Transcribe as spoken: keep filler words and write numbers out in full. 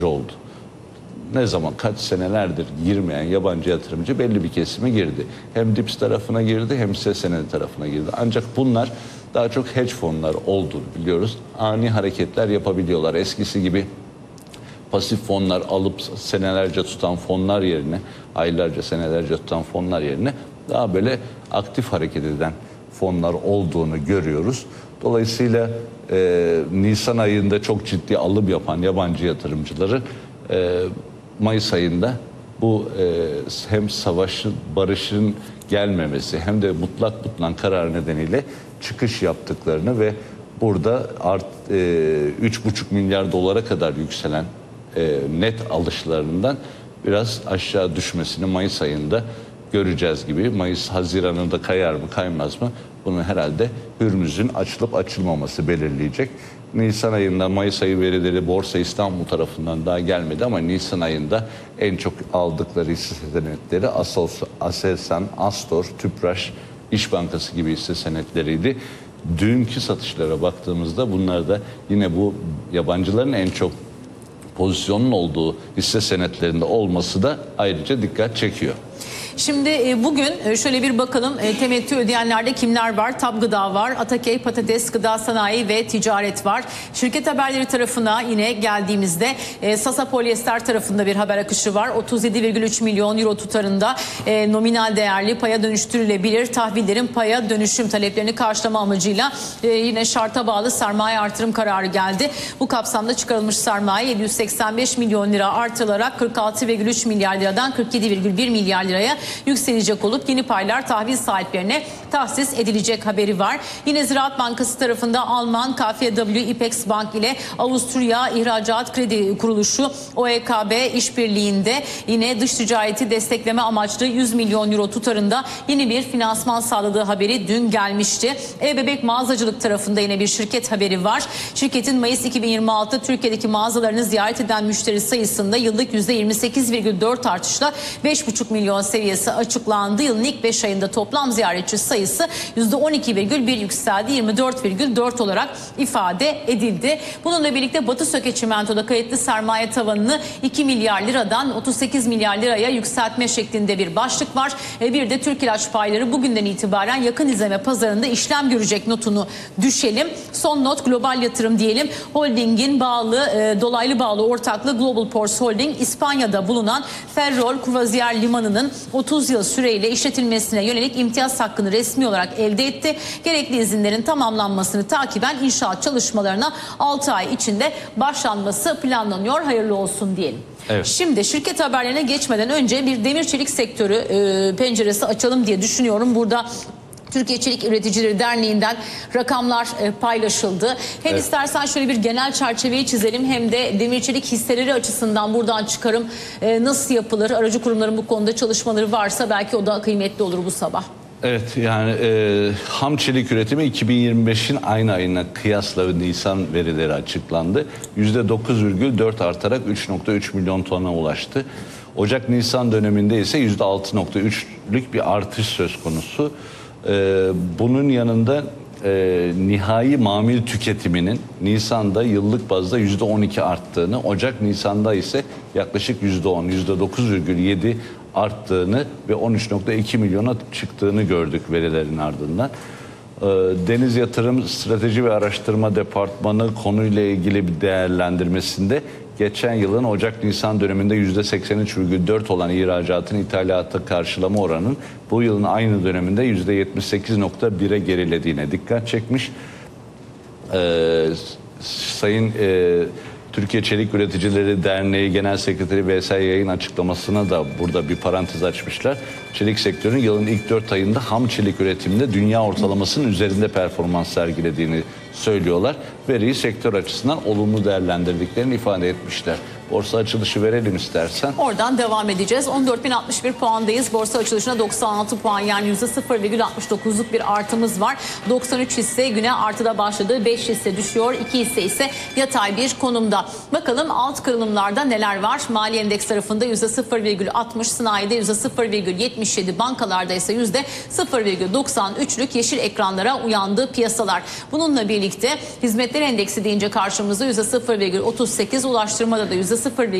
oldu. Ne zaman, kaç senelerdir girmeyen yabancı yatırımcı belli bir kesime girdi. Hem D I P S tarafına girdi hem hisse senedi tarafına girdi. Ancak bunlar daha çok hedge fonlar olduğunu biliyoruz. Ani hareketler yapabiliyorlar. Eskisi gibi pasif fonlar alıp senelerce tutan fonlar yerine, aylarca senelerce tutan fonlar yerine daha böyle aktif hareket eden fonlar olduğunu görüyoruz. Dolayısıyla e, Nisan ayında çok ciddi alım yapan yabancı yatırımcıları e, Mayıs ayında bu e, hem savaşın, barışın gelmemesi hem de mutlak mutlak karar nedeniyle çıkış yaptıklarını ve burada art e, üç buçuk milyar dolara kadar yükselen e, net alışlarından biraz aşağı düşmesini Mayıs ayında göreceğiz gibi. Mayıs, Haziran'ında kayar mı kaymaz mı? Bunu herhalde Hürmüz'ün açılıp açılmaması belirleyecek. Nisan ayında Mayıs ayı verileri Borsa İstanbul tarafından daha gelmedi ama Nisan ayında en çok aldıkları hisse senetleri Aselsan, Astor, Tüpraş, İş Bankası gibi hisse senetleriydi. Dünkü satışlara baktığımızda bunlar da yine bu yabancıların en çok pozisyonun olduğu hisse senetlerinde olması da ayrıca dikkat çekiyor. Şimdi bugün şöyle bir bakalım, temettü ödeyenlerde kimler var? Tab Gıda var, Atakey, Patates, Gıda Sanayi ve Ticaret var. Şirket haberleri tarafına yine geldiğimizde Sasa Polyester tarafında bir haber akışı var. otuz yedi virgül üç milyon euro tutarında e, nominal değerli paya dönüştürülebilir tahvillerin paya dönüşüm taleplerini karşılama amacıyla e, yine şarta bağlı sermaye artırım kararı geldi. Bu kapsamda çıkarılmış sermaye yedi yüz seksen beş milyon lira artırılarak kırk altı virgül üç milyar liradan kırk yedi virgül bir milyar liraya yükselecek olup yeni paylar tahvil sahiplerine tahsis edilecek haberi var. Yine Ziraat Bankası tarafında Alman K F W İpex Bank ile Avusturya İhracat Kredi Kuruluşu O E K B işbirliğinde yine dış ticareti destekleme amaçlı yüz milyon euro tutarında yeni bir finansman sağladığı haberi dün gelmişti. E-Bebek Mağazacılık tarafında yine bir şirket haberi var. Şirketin Mayıs iki bin yirmi altı Türkiye'deki mağazalarını ziyaret eden müşteri sayısında yıllık yüzde yirmi sekiz virgül dört artışla beş buçuk milyon seviyesi açıklandı. Yılın ilk beş ayında toplam ziyaretçi sayısı yüzde on iki virgül bir yükseldi. yirmi dört virgül dört olarak ifade edildi. Bununla birlikte Batı Söke Çimento'da kayıtlı sermaye tavanını iki milyar liradan otuz sekiz milyar liraya yükseltme şeklinde bir başlık var. Bir de Türk İlaç payları bugünden itibaren yakın izleme pazarında işlem görecek notunu düşelim. Son not global yatırım diyelim. Holding'in bağlı, e, dolaylı bağlı ortaklığı Global Ports Holding, İspanya'da bulunan Ferrol Crozier Limanı'nın otuz yıl süreyle işletilmesine yönelik imtiyaz hakkını resmi olarak elde etti. Gerekli izinlerin tamamlanmasını takiben inşaat çalışmalarına altı ay içinde başlanması planlanıyor. Hayırlı olsun diyelim. Evet. Şimdi şirket haberlerine geçmeden önce bir demir çelik sektörü e, penceresi açalım diye düşünüyorum. Burada Türkiye Çelik Üreticileri Derneği'nden rakamlar e, paylaşıldı. Hem evet. istersen şöyle bir genel çerçeveyi çizelim hem de demir çelik hisseleri açısından buradan çıkarım e, nasıl yapılır? Aracı kurumların bu konuda çalışmaları varsa belki o da kıymetli olur bu sabah. Evet, yani e, ham çelik üretimi iki bin yirmi beşin aynı ayına kıyasla Nisan verileri açıklandı. yüzde dokuz virgül dört artarak üç nokta üç milyon tona ulaştı. Ocak-Nisan döneminde ise yüzde altı nokta üçlük bir artış söz konusu. Ee, bunun yanında e, nihai mamul tüketiminin Nisan'da yıllık bazda yüzde on iki arttığını, Ocak-Nisan'da ise yaklaşık yüzde on, yüzde dokuz virgül yedi arttığını ve on üç nokta iki milyona çıktığını gördük verilerin ardından. Ee, Deniz Yatırım Strateji ve Araştırma Departmanı konuyla ilgili bir değerlendirmesinde geçen yılın Ocak-Nisan döneminde yüzde seksen üç virgül dört olan ihracatın ithalatı karşılama oranının bu yılın aynı döneminde yüzde yetmiş sekiz nokta bire gerilediğine dikkat çekmiş. Ee, Sayın e, Türkiye Çelik Üreticileri Derneği Genel Sekreteri Veysel Yayın açıklamasına da burada bir parantez açmışlar. Çelik sektörünün yılın ilk dört ayında ham çelik üretiminde dünya ortalamasının üzerinde performans sergilediğini söylüyorlar. Veriyi sektör açısından olumlu değerlendirdiklerini ifade etmişler. Borsa açılışı verelim istersen. Oradan devam edeceğiz. on dört bin altmış bir puandayız. Borsa açılışına doksan altı puan, yani yüzde sıfır virgül altmış dokuzluk bir artımız var. doksan üç hisse güne artıda başladı. beş hisse düşüyor. iki hisse ise yatay bir konumda. Bakalım alt kırılımlarda neler var? Mali endeks tarafında yüzde sıfır virgül altmış, sanayide yüzde sıfır virgül yetmiş yedi, bankalarda ise yüzde sıfır virgül doksan üçlük yeşil ekranlara uyandı piyasalar. Bununla birlikte birlikte hizmetler endeksi deyince karşımızda yüzde sıfır virgül otuz sekiz, ulaştırmada da yüzde sıfır